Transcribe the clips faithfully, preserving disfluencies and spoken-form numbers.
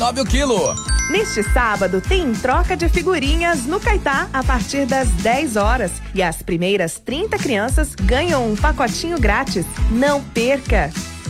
o quilo. Neste sábado tem troca de figurinhas no Caetá a partir das dez horas e as primeiras trinta crianças ganham um pacotinho grátis. Não perca!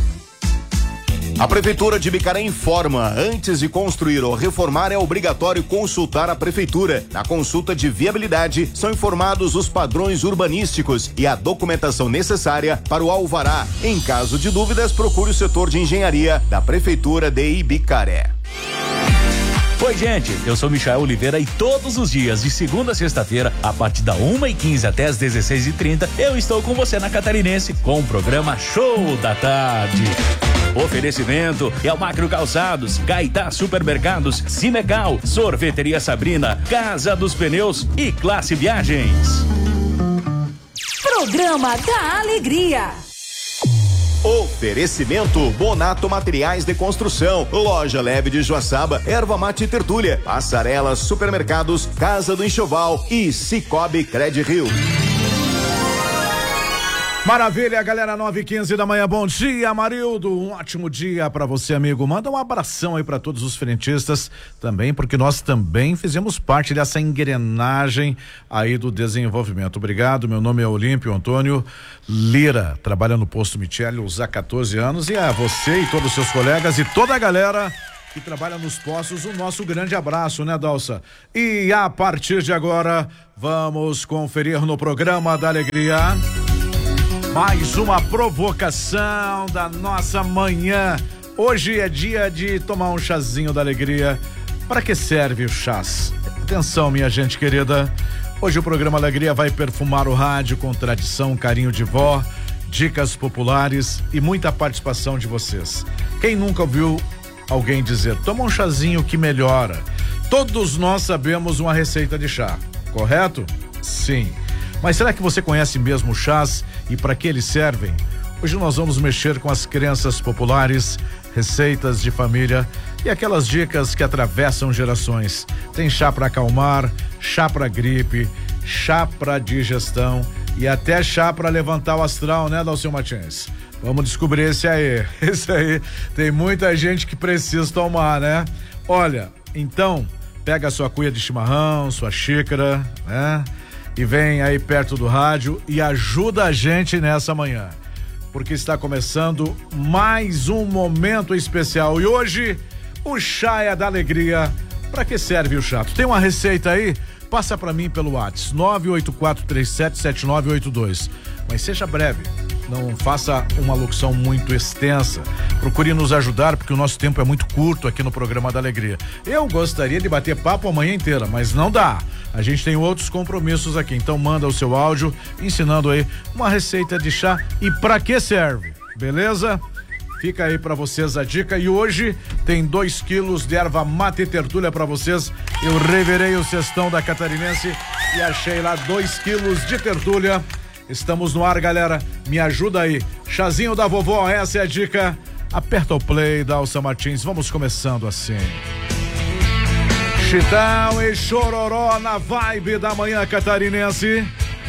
A Prefeitura de Ibicaré informa, antes de construir ou reformar é obrigatório consultar a Prefeitura. Na consulta de viabilidade são informados os padrões urbanísticos e a documentação necessária para o alvará. Em caso de dúvidas, procure o setor de engenharia da Prefeitura de Ibicaré. Oi, gente, eu sou Michael Oliveira e todos os dias, de segunda a sexta-feira, a partir da uma e quinze até as dezesseis e trinta, eu estou com você na Catarinense com o programa Show da Tarde. Oferecimento é o Macro Calçados, Caetá Supermercados, Cinecal, Sorveteria Sabrina, Casa dos Pneus e Classe Viagens. Programa da Alegria. Oferecimento Bonato Materiais de Construção, Loja Leve de Joaçaba, Erva Mate Tertúlia, Passarela Supermercados, Casa do Enxoval e Cicobi Cred Rio. Maravilha, galera, nove e quinze da manhã, bom dia, Amarildo, um ótimo dia pra você, amigo. Manda um abração aí pra todos os frentistas também, porque nós também fizemos parte dessa engrenagem aí do desenvolvimento. Obrigado, meu nome é Olímpio Antônio Lira, trabalha no posto Michele há quatorze anos, e a você e todos os seus colegas e toda a galera que trabalha nos postos, o nosso grande abraço, né, Dalsa? E a partir de agora, vamos conferir no programa da Alegria mais uma provocação da nossa manhã. Hoje é dia de tomar um chazinho da alegria. Para que serve o chás? Atenção, minha gente querida. Hoje o programa Alegria vai perfumar o rádio com tradição, carinho de vó, dicas populares e muita participação de vocês. Quem nunca ouviu alguém dizer, toma um chazinho que melhora? Todos nós sabemos uma receita de chá, correto? Sim. Mas será que você conhece mesmo chás e para que eles servem? Hoje nós vamos mexer com as crenças populares, receitas de família e aquelas dicas que atravessam gerações. Tem chá para acalmar, chá para gripe, chá para digestão e até chá para levantar o astral, né, Dalcil Martins? Vamos descobrir esse aí. Esse aí tem muita gente que precisa tomar, né? Olha, então, pega a sua cuia de chimarrão, sua xícara, né? E vem aí perto do rádio e ajuda a gente nessa manhã, porque está começando mais um momento especial e hoje o chá é da alegria. Para que serve o chá? Tu tem uma receita aí? Passa para mim pelo WhatsApp nove oito quatro três sete sete nove oito dois, mas seja breve, não faça uma locução muito extensa, procure nos ajudar porque o nosso tempo é muito curto aqui no programa da Alegria. Eu gostaria de bater papo a manhã inteira, mas não dá, a gente tem outros compromissos aqui, então manda o seu áudio ensinando aí uma receita de chá e para que serve, beleza? Fica aí pra vocês a dica e hoje tem dois quilos de erva mate tertúlia pra vocês. Eu reverei o cestão da Catarinense e achei lá dois quilos de tertúlia. Estamos no ar, galera. Me ajuda aí. Chazinho da vovó, essa é a dica. Aperta o play, Dalsa Martins. Vamos começando assim. Chitão e chororó na vibe da manhã catarinense.